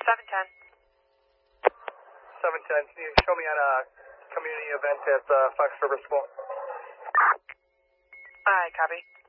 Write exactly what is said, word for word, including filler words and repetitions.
seven ten. seven ten, can you show me at a community event at uh, Fox River School? Alright, copy.